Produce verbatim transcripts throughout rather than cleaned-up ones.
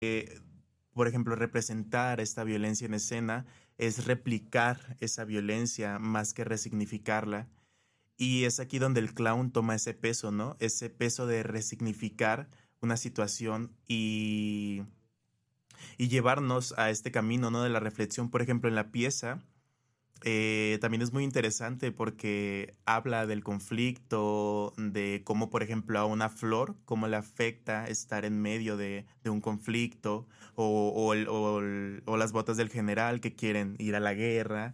por ejemplo, representar esta violencia en escena es replicar esa violencia más que resignificarla. Y es aquí donde el clown toma ese peso, ¿no? Ese peso de resignificar una situación y, y llevarnos a este camino, ¿no? De la reflexión. Por ejemplo, en la pieza eh, también es muy interesante porque habla del conflicto, de cómo, por ejemplo, a una flor, cómo le afecta estar en medio de, de un conflicto, o, o, el- o el- o las botas del general que quieren ir a la guerra.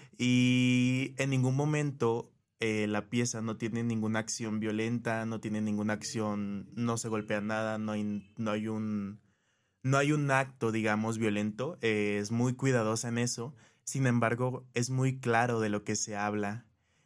Y en ningún momento eh, la pieza no tiene ninguna acción violenta, no tiene ninguna acción, no se golpea nada, no hay, no hay un no hay un acto, digamos, violento, eh, es muy cuidadosa en eso, sin embargo, es muy claro de lo que se habla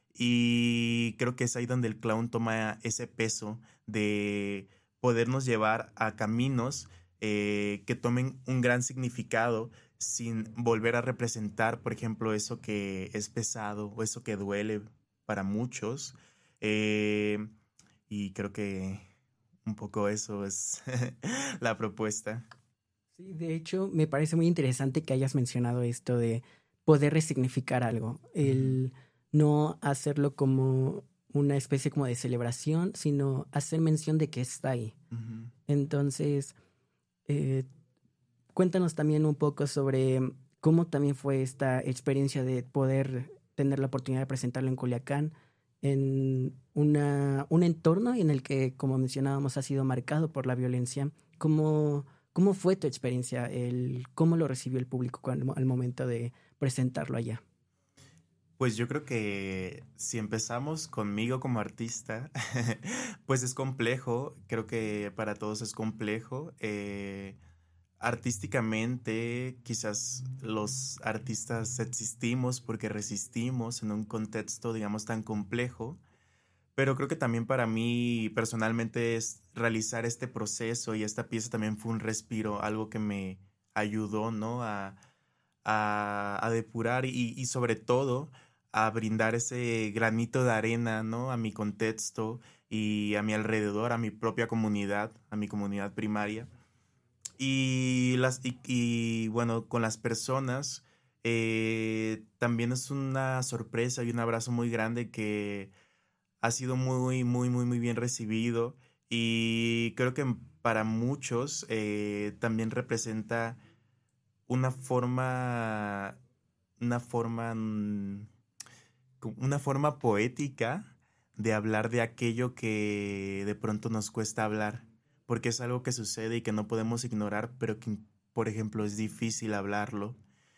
y creo que es ahí donde el clown toma ese peso de podernos llevar a caminos eh, que tomen un gran significado sin volver a representar, por ejemplo, eso que es pesado o eso que duele para muchos. eh, y creo que un poco eso es la propuesta. Sí, de hecho, me parece muy interesante que hayas mencionado esto de poder resignificar algo, Ujú, el no hacerlo como una especie como de celebración, sino hacer mención de que está ahí. ujú. Entonces, eh, cuéntanos también un poco sobre cómo también fue esta experiencia de poder tener la oportunidad de presentarlo en Culiacán, en una, un entorno en el que, como mencionábamos, ha sido marcado por la violencia. ¿Cómo, cómo fue tu experiencia? El, ¿Cómo lo recibió el público cuando, al momento de presentarlo allá? Pues yo creo que si empezamos conmigo como artista, pues es complejo, creo que para todos es complejo. Eh, artísticamente, quizás los artistas existimos porque resistimos en un contexto, digamos, tan complejo, pero creo que también para mí personalmente es realizar este proceso y esta pieza también fue un respiro, algo que me ayudó, ¿no? A, a, a depurar y, y sobre todo a brindar ese granito de arena, ¿no? A mi contexto y a mi alrededor, a mi propia comunidad, a mi comunidad primaria. Y, las, y, y, bueno, con las personas eh, también es una sorpresa y un abrazo muy grande que ha sido muy, muy, muy, muy bien recibido y creo que para muchos eh, también representa una forma, una forma, mm, co- una forma poética de hablar de aquello que de pronto nos cuesta hablar, porque es algo que sucede y que no podemos ignorar, pero que, por ejemplo, es difícil hablarlo.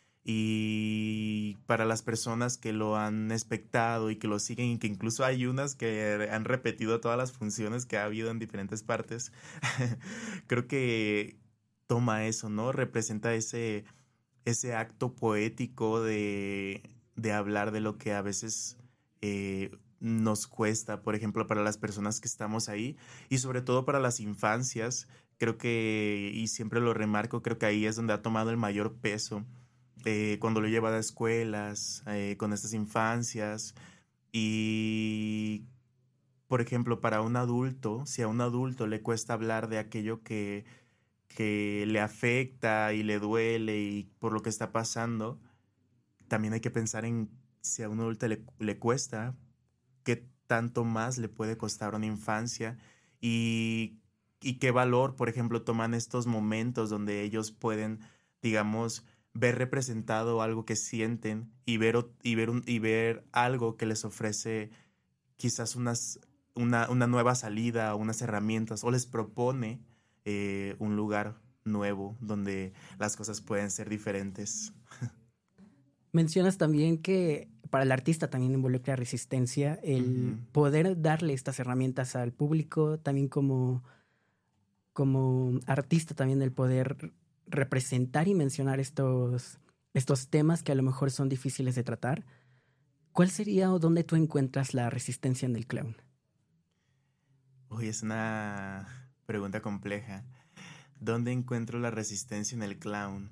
Y para las personas que lo han espectado y que lo siguen y que incluso hay unas que han repetido todas las funciones que ha habido en diferentes partes, creo que toma eso, ¿no? Representa ese, ese acto poético de, de hablar de lo que a veces eh, nos cuesta, por ejemplo, para las personas que estamos ahí y sobre todo para las infancias, creo que, y siempre lo remarco, creo que ahí es donde ha tomado el mayor peso eh, cuando lo lleva a escuelas, eh, con estas infancias. Y, por ejemplo, para un adulto, si a un adulto le cuesta hablar de aquello que, que le afecta y le duele y por lo que está pasando, también hay que pensar en si a un adulto le, le cuesta, qué tanto más le puede costar una infancia y, y qué valor, por ejemplo, toman estos momentos donde ellos pueden, digamos, ver representado algo que sienten y ver, o- y ver, un- y ver algo que les ofrece quizás unas, una, una nueva salida, unas herramientas, o les propone eh, un lugar nuevo donde las cosas pueden ser diferentes. Mencionas también que para el artista también involucra resistencia, el Ujú. poder darle estas herramientas al público, también como como artista también el poder representar y mencionar estos, estos temas que a lo mejor son difíciles de tratar. ¿Cuál sería o dónde tú encuentras la resistencia en el clown? Uy, es una pregunta compleja. ¿Dónde encuentro la resistencia en el clown?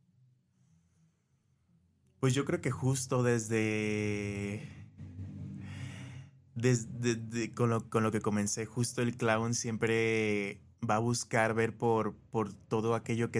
Pues yo creo que justo desde... Desde de- con, lo, con lo que comencé, justo el clown siempre va a buscar ver por, por todo aquello que